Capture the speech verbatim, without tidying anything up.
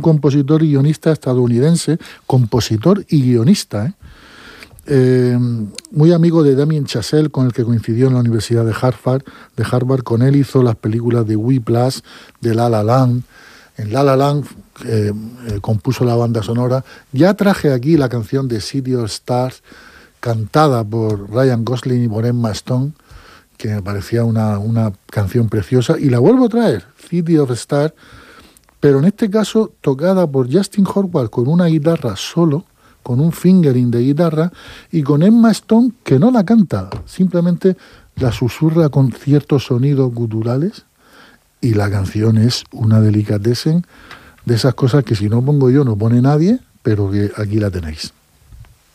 compositor y guionista estadounidense, compositor y guionista, ¿eh? Eh, muy amigo de Damien Chazelle, con el que coincidió en la Universidad de Harvard. De Harvard, con él hizo las películas de Whiplash, de La La Land. En La La Land eh, eh, compuso la banda sonora. Ya traje aquí la canción de City of Stars, cantada por Ryan Gosling y por Emma Stone, que me parecía una, una canción preciosa, y la vuelvo a traer, City of Stars, pero en este caso tocada por Justin Howard con una guitarra solo, con un fingering de guitarra, y con Emma Stone, que no la canta, simplemente la susurra con ciertos sonidos guturales, y la canción es una delicatessen de esas cosas que si no pongo yo no pone nadie, pero que aquí la tenéis.